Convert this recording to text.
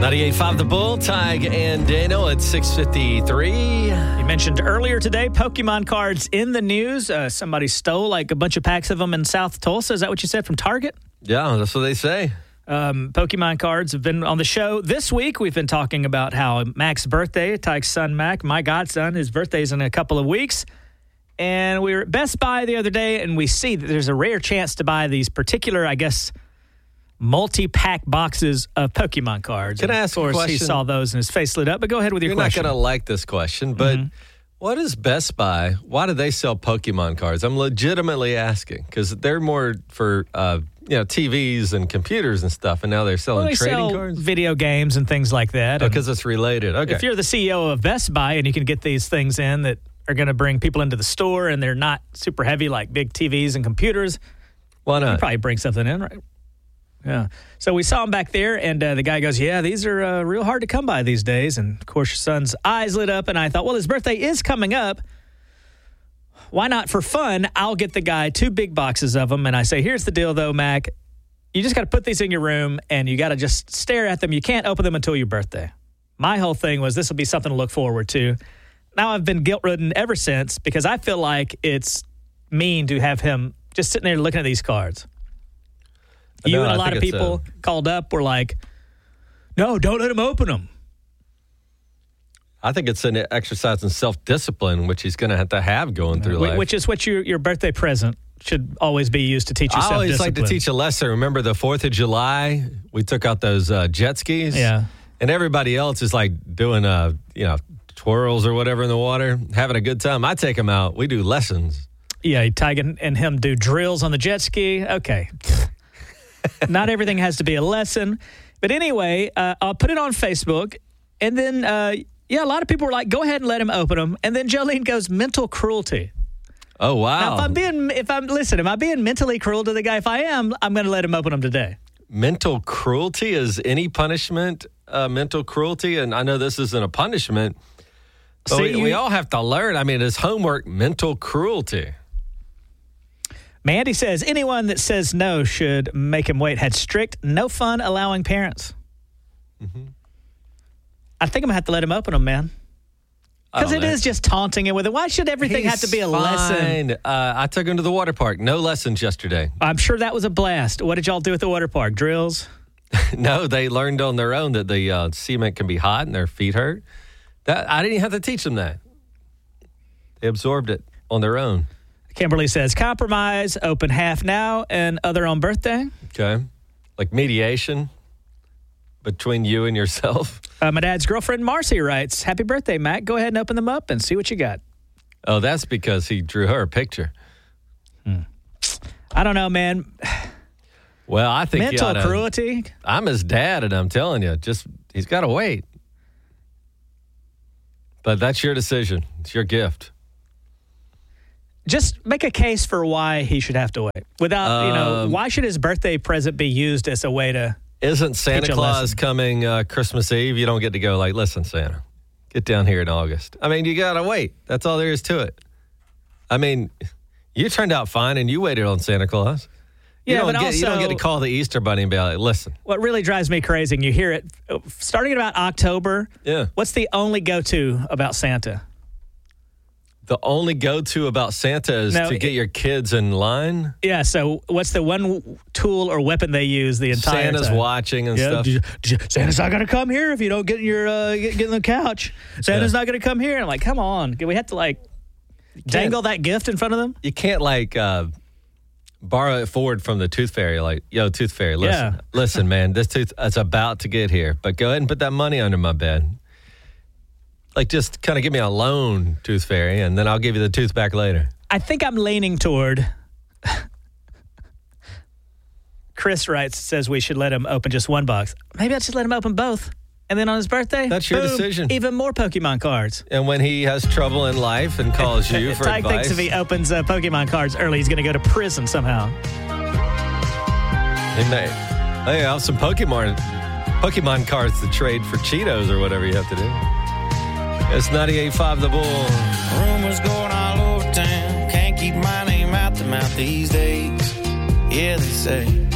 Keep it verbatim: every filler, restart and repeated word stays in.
ninety-eight point five The Bull, Tig and Daniel at six fifty-three. You mentioned earlier today Pokemon cards in the news. Uh, somebody stole like a bunch of packs of them in South Tulsa. Is that what you said from Target? Yeah, that's what they say. Um, Pokemon cards have been on the show. This week, we've been talking about how Mac's birthday, Tig's son Mac, my godson, his birthday's in a couple of weeks. And we were at Best Buy the other day, and we see that there's a rare chance to buy these particular, I guess, multi-pack boxes of Pokemon cards. Can I ask a question? Of course, he saw those and his face lit up. But go ahead with your You're question. You're not going to like this question, but mm-hmm. what is Best Buy? Why do they sell Pokemon cards? I'm legitimately asking because they're more for uh, you know T Vs and computers and stuff, and now they're selling well, they trading sell cards, video games, and things like that. Because oh, it's related. Okay. If you're the C E O of Best Buy and you can get these things in that are going to bring people into the store, and they're not super heavy like big T Vs and computers, why not? You probably bring something in, right? Yeah. So we saw him back there, and uh, the guy goes, yeah, these are uh, real hard to come by these days. And, of course, your son's eyes lit up, and I thought, well, his birthday is coming up. Why not, for fun, I'll get the guy two big boxes of them, and I say, here's the deal, though, Mac. You just got to put these in your room, and you got to just stare at them. You can't open them until your birthday. My whole thing was this will be something to look forward to. Now I've been guilt-ridden ever since because I feel like it's mean to have him just sitting there looking at these cards. You no, and a I lot of people a... called up were like, no, don't let him open them. I think it's an exercise in self-discipline, which he's going to have to have going through Which life. Which is what your, your birthday present should always be used to teach you I self-discipline. always like to teach a lesson. Remember the fourth of July? We took out those uh, jet skis? Yeah. And everybody else is like doing, uh, you know, twirls or whatever in the water, having a good time. I take them out. We do lessons. Yeah, Tig and him do drills on the jet ski. Okay. Not everything has to be a lesson. But anyway, uh, I'll put it on Facebook. And then, uh, yeah, a lot of people were like, go ahead and let him open them. And then Jolene goes, mental cruelty. Oh, wow. Now, if I'm being, if I'm, listen, am I being mentally cruel to the guy? If I am, I'm going to let him open them today. Mental cruelty? Is any punishment uh, mental cruelty? And I know this isn't a punishment. But See, we, you, we all have to learn. I mean, is homework mental cruelty? Mandy says, anyone that says no should make him wait. Had strict, no fun allowing parents. Mm-hmm. I think I'm going to have to let him open them, man. Because it know. is just taunting him with it. Why should everything He's have to be a fine. lesson? Uh, I took him to the water park. No lessons yesterday. I'm sure that was a blast. What did y'all do at the water park? Drills? No, they learned on their own that the uh, cement can be hot and their feet hurt. That I didn't even have to teach them that. They absorbed it on their own. Kimberly says, compromise, open half now and other on birthday. Okay. Like mediation between you and yourself. Uh, my dad's girlfriend, Marcy, writes, happy birthday, Mac. Go ahead and open them up and see what you got. Oh, that's because he drew her a picture. Hmm. I don't know, man. Well, I think mental oughta, cruelty. I'm his dad, and I'm telling you, just he's got to wait. But that's your decision. It's your gift. Just make a case for why he should have to wait. Without, um, you know, why should his birthday present be used as a way to Isn't Santa Claus coming uh, Christmas Eve? You don't get to go like, listen, Santa, get down here in August. I mean, you got to wait. That's all there is to it. I mean, you turned out fine, and you waited on Santa Claus. You, yeah, don't but get, also, you don't get to call the Easter Bunny and be like, listen. What really drives me crazy, and you hear it, starting at about October, yeah. what's the only go-to about Santa? The only go-to about Santa is no, to get it, your kids in line? Yeah, so what's the one tool or weapon they use the entire Santa's time? watching and yeah, stuff. Santa's not going to come here if you don't get in your uh, get, get in the couch. Santa's yeah. not going to come here. And I'm like, come on. We have to, like, dangle that gift in front of them? You can't, like, uh, borrow it forward from the Tooth Fairy. Like, yo, Tooth Fairy, listen. Yeah. Listen, man, this tooth is about to get here. But go ahead and put that money under my bed. Like, just kind of give me a loan, Tooth Fairy, and then I'll give you the tooth back later. I think I'm leaning toward... Chris writes, says we should let him open just one box. Maybe I'll just let him open both. And then on his birthday, that's your boom, decision. Even more Pokemon cards. And when he has trouble in life and calls you for Ty advice. thinks if he opens uh, Pokemon cards early, he's going to go to prison somehow. He may. Hey, I have some Pokemon, Pokemon cards to trade for Cheetos or whatever you have to do. It's ninety-eight point five The Bull. Rumors going all over town. Can't keep my name out the mouth these days. Yeah, they say